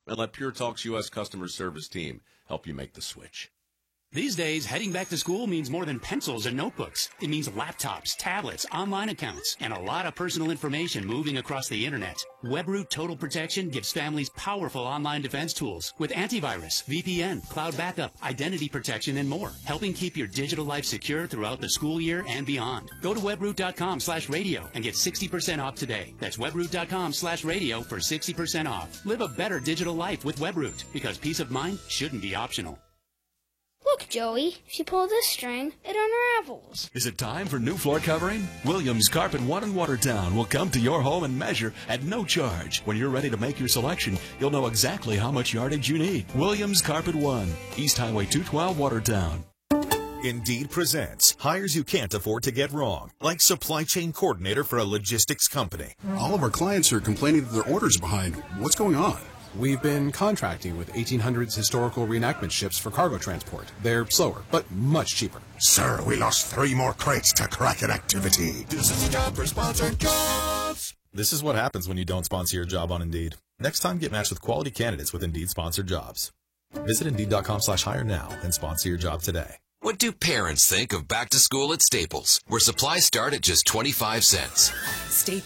and let Pure Talk's U.S. customer service team help you make the switch. These days, heading back to school means more than pencils and notebooks. It means laptops, tablets, online accounts, and a lot of personal information moving across the internet. WebRoot Total Protection gives families powerful online defense tools with antivirus, VPN, cloud backup, identity protection, and more, helping keep your digital life secure throughout the school year and beyond. Go to webroot.com/radio and get 60% off today. That's webroot.com/radio for 60% off. Live a better digital life with WebRoot, because peace of mind shouldn't be optional. Look, Joey, if you pull this string, it unravels. Is it time for new floor covering? Williams Carpet One in Watertown will come to your home and measure at no charge. When you're ready to make your selection, you'll know exactly how much yardage you need. Williams Carpet One, East Highway 212, Watertown. Indeed presents hires you can't afford to get wrong, like supply chain coordinator for a logistics company. All of our clients are complaining that their orders are behind. What's going on? We've been contracting with 1800s historical reenactment ships for cargo transport. They're slower, but much cheaper. Sir, we lost 3 more crates to Kraken activity. This is a job for sponsored jobs. This is what happens when you don't sponsor your job on Indeed. Next time, get matched with quality candidates with Indeed sponsored jobs. Visit Indeed.com/hire now and sponsor your job today. What do parents think of back to school at Staples, where supplies start at just 25 cents? Staples.